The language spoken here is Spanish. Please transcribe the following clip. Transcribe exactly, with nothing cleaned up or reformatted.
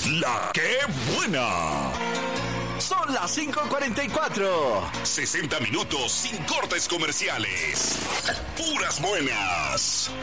La que buena. Son las cinco cuarenta y cuatro. sesenta minutos sin cortes comerciales. Puras buenas.